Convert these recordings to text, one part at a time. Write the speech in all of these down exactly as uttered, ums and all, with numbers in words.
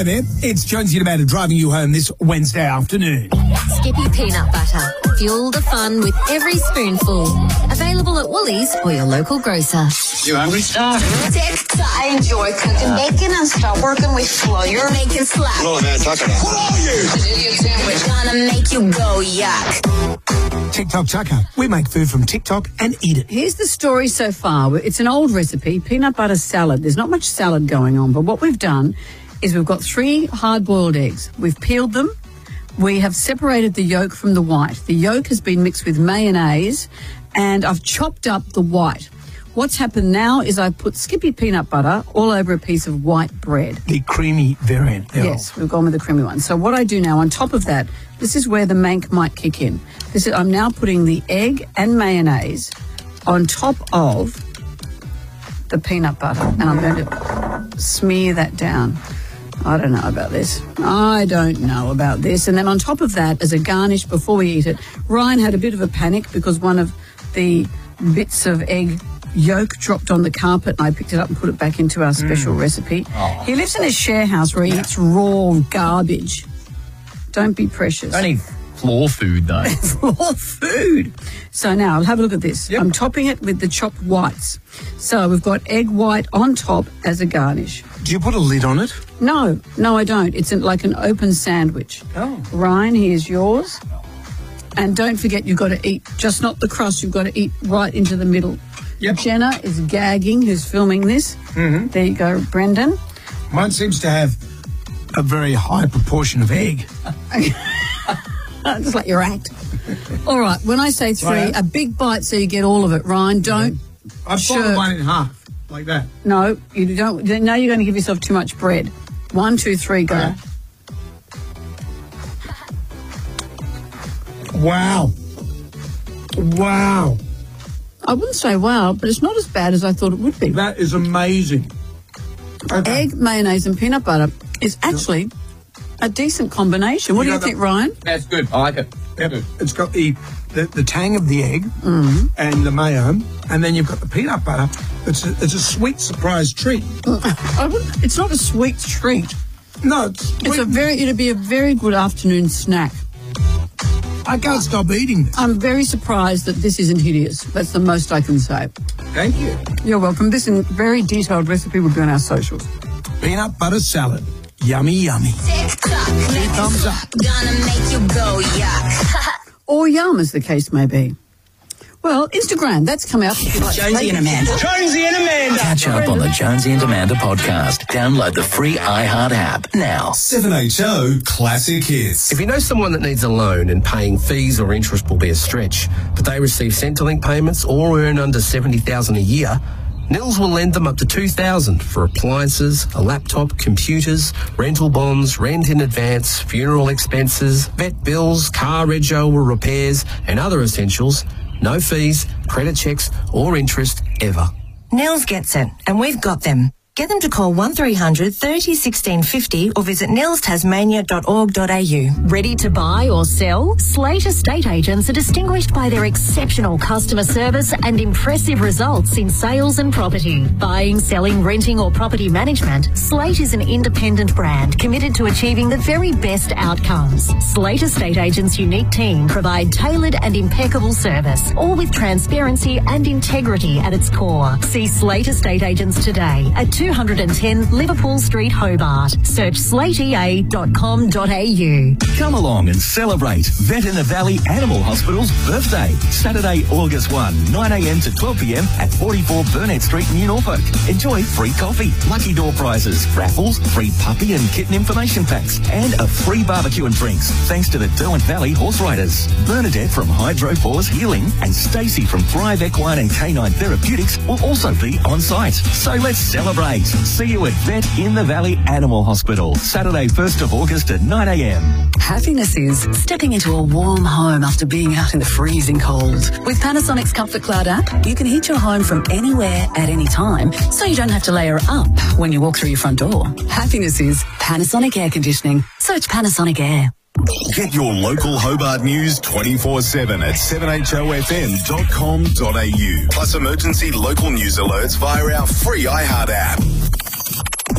Hello there, it's Jonesy and Amanda driving you home this Wednesday afternoon. Skippy peanut butter. Fuel the fun with every spoonful. Available at Woolies or your local grocer. You hungry, Star? I enjoy cooking bacon and start working with flour. You're making slap. Hello, man. Talk about it. What are you? Idiot sandwich. Gonna make you go yuck. TikTok Tucker. We make food from TikTok and eat it. Here's the story so far. It's an old recipe, peanut butter salad. There's not much salad going on, but what we've done is we've got three hard-boiled eggs. We've peeled them. We have separated the yolk from the white. The yolk has been mixed with mayonnaise, and I've chopped up the white. What's happened now is I put Skippy peanut butter all over a piece of white bread. The creamy variant. Yes, we've gone with the creamy one. So what I do now, on top of that, this is where the mank might kick in. This is, I'm now putting the egg and mayonnaise on top of the peanut butter, and I'm going to smear that down. I don't know about this. I don't know about this. And then on top of that, as a garnish before we eat it, Ryan had a bit of a panic because one of the bits of egg yolk dropped on the carpet, and I picked it up and put it back into our special mm. recipe. Oh. He lives in a share house where he eats raw garbage. Don't be precious. Only floor food, though. Floor food. So now, I'll have a look at this. Yep. I'm topping it with the chopped whites. So we've got egg white on top as a garnish. Do you put a lid on it? No, no, I don't. It's an, like an open sandwich. Oh. Ryan, here's yours. And don't forget, you've got to eat, just not the crust, you've got to eat right into the middle. Yep. Jenna is gagging, who's filming this. Mm-hmm. There you go, Brendan. Mine seems to have a very high proportion of egg. Just like your act. All right, when I say three, right. a big bite so you get all of it. Ryan, don't... Yeah. I've folded one in half, like that. No, you don't. Now you're going to give yourself too much bread. One, two, three, go. Okay. Wow. Wow. I wouldn't say wow, but it's not as bad as I thought it would be. That is amazing. Okay. Egg, mayonnaise and peanut butter is actually a decent combination. What you do you think, that, Ryan? That's good. I like it. Yep. It's got the, the, the tang of the egg mm. and the mayo, and then you've got the peanut butter. It's a, it's a sweet surprise treat. I wouldn't, it's not a sweet treat. No, it's sweet. It's a very, it'd be a very good afternoon snack. I can't stop eating this. I'm very surprised that this isn't hideous. That's the most I can say. Thank you. You're welcome. This in very detailed recipe will be on our socials. Peanut butter salad. Yummy, yummy. Two thumbs up. Gonna make you go yuck. Or yum, as the case may be. Well, Instagram, that's come out. Like Jonesy and Amanda. Jonesy and Amanda. Catch up on the Jonesy and Amanda podcast. Download the free iHeart app now. seven H O Classic Hits. If you know someone that needs a loan and paying fees or interest will be a stretch, but they receive Centrelink payments or earn under seventy thousand dollars a year, Nils will lend them up to two thousand dollars for appliances, a laptop, computers, rental bonds, rent in advance, funeral expenses, vet bills, car rego or repairs, and other essentials. No fees, credit checks, or interest ever. Nils gets it, and we've got them. Get them to call one three hundred thirty sixteen fifty or visit nils tasmania dot org dot a u. Ready to buy or sell? Slate Estate Agents are distinguished by their exceptional customer service and impressive results in sales and property. Buying, selling, renting or property management, Slate is an independent brand committed to achieving the very best outcomes. Slate Estate Agents' unique team provide tailored and impeccable service, all with transparency and integrity at its core. See Slate Estate Agents today at two hundred ten Liverpool Street, Hobart. Search slate e a dot com dot a u. Come along and celebrate Vet in the Valley Animal Hospital's birthday. Saturday, August first, nine a m to twelve p m at forty-four Burnett Street, New Norfolk. Enjoy free coffee, lucky door prizes, raffles, free puppy and kitten information packs, and a free barbecue and drinks thanks to the Derwent Valley Horse Riders. Bernadette from Hydro Paws Healing and Stacey from Thrive Equine and Canine Therapeutics will also be on site. So let's celebrate. See you at Vet in the Valley Animal Hospital, Saturday, first of August at nine a m. Happiness is stepping into a warm home after being out in the freezing cold. With Panasonic's Comfort Cloud app, you can heat your home from anywhere at any time, so you don't have to layer up when you walk through your front door. Happiness is Panasonic Air Conditioning. Search Panasonic Air. Get your local Hobart news twenty-four seven at seven h o f m dot com dot a u. Plus emergency local news alerts via our free iHeart app. On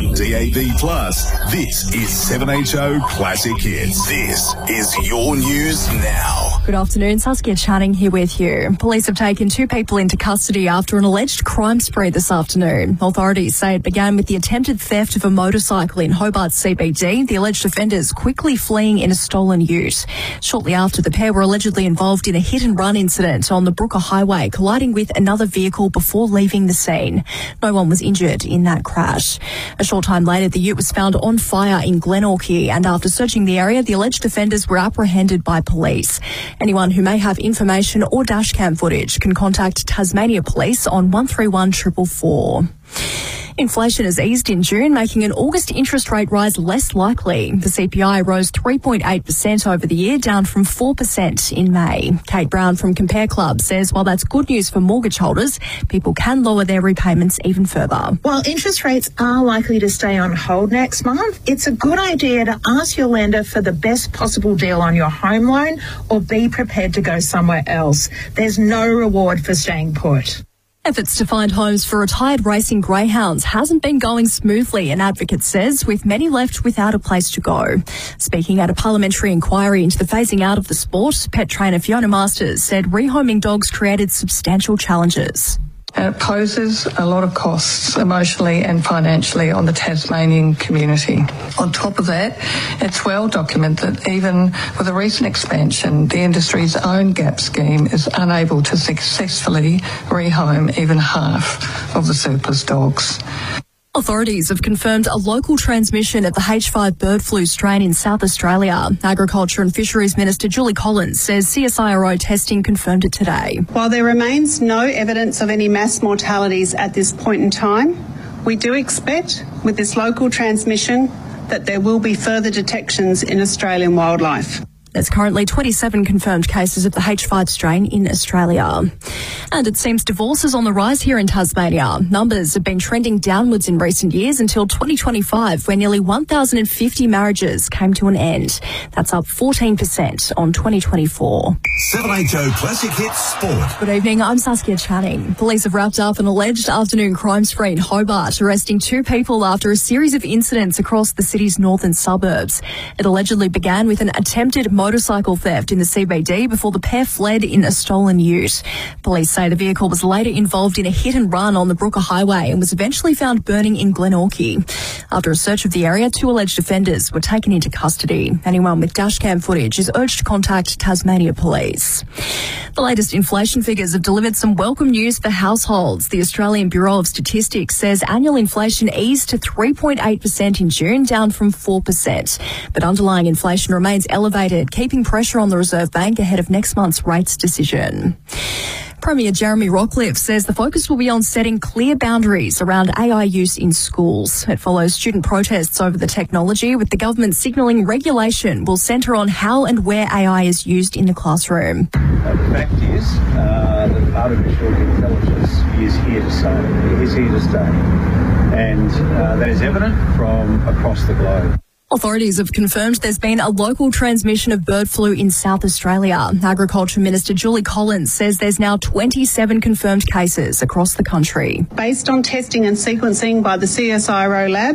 on D A B plus. This is seven H O Classic Hits. This is your news now. Good afternoon, Saskia Channing here with you. Police have taken two people into custody after an alleged crime spree this afternoon. Authorities say it began with the attempted theft of a motorcycle in Hobart C B D, the alleged offenders quickly fleeing in a stolen ute. Shortly after, the pair were allegedly involved in a hit-and-run incident on the Brooker Highway, colliding with another vehicle before leaving the scene. No one was injured in that crash. A short time later, the ute was found on fire in Glenorchy, and after searching the area, the alleged offenders were apprehended by police. Anyone who may have information or dashcam footage can contact Tasmania Police on one three one four four four. Inflation has eased in June, making an August interest rate rise less likely. The C P I rose three point eight percent over the year, down from four percent in May. Kate Brown from Compare Club says while that's good news for mortgage holders, people can lower their repayments even further. While interest rates are likely to stay on hold next month, it's a good idea to ask your lender for the best possible deal on your home loan or be prepared to go somewhere else. There's no reward for staying put. Efforts to find homes for retired racing greyhounds hasn't been going smoothly, an advocate says, with many left without a place to go. Speaking at a parliamentary inquiry into the phasing out of the sport, pet trainer Fiona Masters said rehoming dogs created substantial challenges. And it poses a lot of costs emotionally and financially on the Tasmanian community. On top of that, it's well documented that even with a recent expansion, the industry's own GAP scheme is unable to successfully rehome even half of the surplus dogs. Authorities have confirmed a local transmission of the H five bird flu strain in South Australia. Agriculture and Fisheries Minister Julie Collins says C S I R O testing confirmed it today. While there remains no evidence of any mass mortalities at this point in time, we do expect with this local transmission that there will be further detections in Australian wildlife. There's currently twenty-seven confirmed cases of the H five strain in Australia. And it seems divorce is on the rise here in Tasmania. Numbers have been trending downwards in recent years until twenty twenty-five, where nearly one thousand fifty marriages came to an end. That's up fourteen percent on twenty twenty-four. seven H O Classic Hits Sport. Good evening, I'm Saskia Channing. Police have wrapped up an alleged afternoon crime spree in Hobart, arresting two people after a series of incidents across the city's northern suburbs. It allegedly began with an attempted motorcycle theft in the C B D before the pair fled in a stolen ute. Police say the vehicle was later involved in a hit and run on the Brooker Highway and was eventually found burning in Glenorchy. After a search of the area, two alleged offenders were taken into custody. Anyone with dashcam footage is urged to contact Tasmania Police. The latest inflation figures have delivered some welcome news for households. The Australian Bureau of Statistics says annual inflation eased to three point eight percent in June, down from four percent. But underlying inflation remains elevated, keeping pressure on the Reserve Bank ahead of next month's rates decision. Premier Jeremy Rockliff says the focus will be on setting clear boundaries around A I use in schools. It follows student protests over the technology, with the government signalling regulation will centre on how and where A I is used in the classroom. Uh, the fact is uh, that artificial intelligence is here to stay. It is here to stay. And uh, that is evident from across the globe. Authorities have confirmed there's been a local transmission of bird flu in South Australia. Agriculture Minister Julie Collins says there's now twenty-seven confirmed cases across the country. Based on testing and sequencing by the C S I R O lab,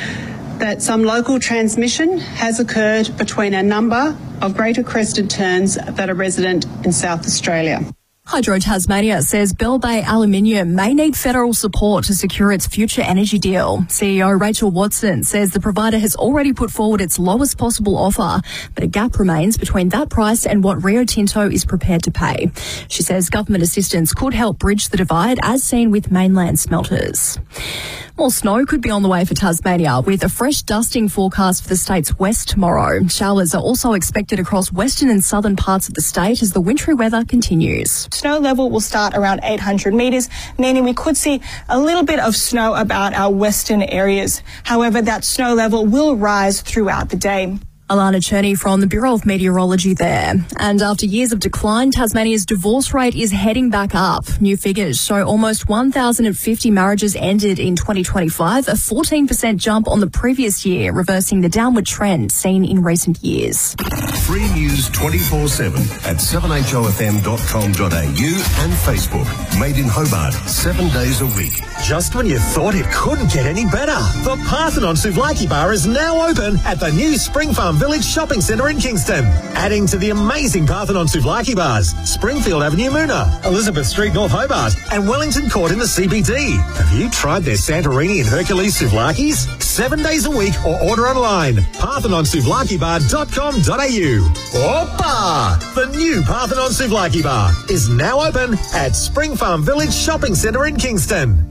that some local transmission has occurred between a number of greater crested terns that are resident in South Australia. Hydro Tasmania says Bell Bay Aluminium may need federal support to secure its future energy deal. C E O Rachel Watson says the provider has already put forward its lowest possible offer, but a gap remains between that price and what Rio Tinto is prepared to pay. She says government assistance could help bridge the divide, as seen with mainland smelters. More snow could be on the way for Tasmania, with a fresh dusting forecast for the state's west tomorrow. Showers are also expected across western and southern parts of the state as the wintry weather continues. Snow level will start around eight hundred metres, meaning we could see a little bit of snow about our western areas. However, that snow level will rise throughout the day. Alana Cherney from the Bureau of Meteorology there. And after years of decline, Tasmania's divorce rate is heading back up. New figures show almost one thousand fifty marriages ended in twenty twenty-five, a fourteen percent jump on the previous year, reversing the downward trend seen in recent years. free news twenty-four seven at seven h o f m dot com dot a u and Facebook. Made in Hobart, seven days a week. Just when you thought it couldn't get any better, the Parthenon Souvlaki Bar is now open at the new Spring Farm Village Shopping Centre in Kingston. Adding to the amazing Parthenon Souvlaki Bars, Springfield Avenue Moona, Elizabeth Street North Hobart and Wellington Court in the C B D. Have you tried their Santorini and Hercules Souvlakis? Seven days a week or order online. parthenon souvlaki bar dot com dot a u. Opa! The new Parthenon Souvlaki Bar is now open at Spring Farm Village Shopping Centre in Kingston.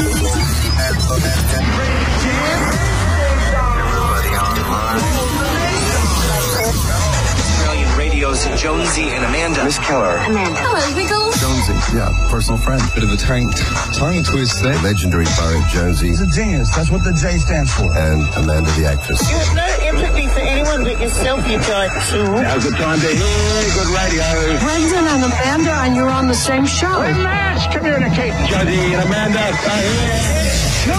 Australian Radio's Jonesy and Amanda. Miss Keller. Amanda. Hello, Wiggles. Jonesy, yeah, personal friend. Bit of a tongue, tongue twist there. Legendary Barry Jonesy. He's a genius. That's what the J stands for. And Amanda the actress. You have no empathy for anyone but yourself, you guy too. Now's the time to hear good radio. Brendan and Amanda, and you're on the same show. We must communicate. Jonesy and Amanda are here.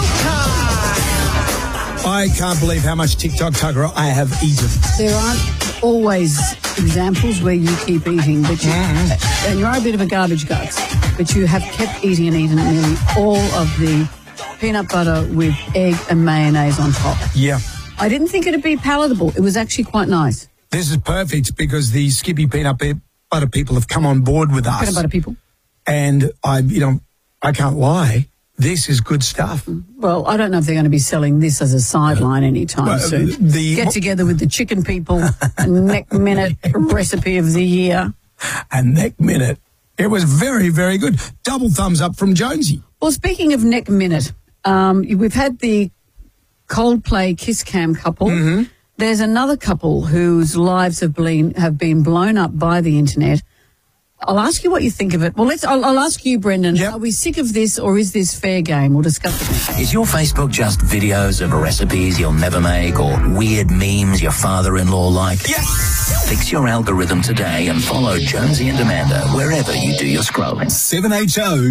I can't believe how much TikTok Tugger I have eaten. There aren't always examples where you keep eating, but you, mm-hmm. and you are a bit of a garbage guts, but you have kept eating and eating nearly all of the peanut butter with egg and mayonnaise on top. Yeah. I didn't think it'd be palatable. It was actually quite nice. This is perfect because the Skippy peanut butter people have come on board with us. Peanut butter people. And I, you know, I can't lie. This is good stuff. Well, I don't know if they're going to be selling this as a sideline anytime uh, soon. The, Get together with the chicken people, neck minute recipe of the year. And neck minute. It was very, very good. Double thumbs up from Jonesy. Well, speaking of neck minute, um, we've had the Coldplay Kiss Cam couple. Mm-hmm. There's another couple whose lives have been have been blown up by the internet. I'll ask you what you think of it. Well, let's. I'll, I'll ask you, Brendan. Yep. Are we sick of this, or is this fair game? We'll discuss it. Is your Facebook just videos of recipes you'll never make, or weird memes your father-in-law liked? Yes. Fix your algorithm today and follow Jonesy and Amanda wherever you do your scrolling. seven H O